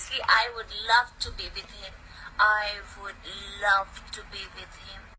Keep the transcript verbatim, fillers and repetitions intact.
Seriously, I would love to be with him. I would love to be with him.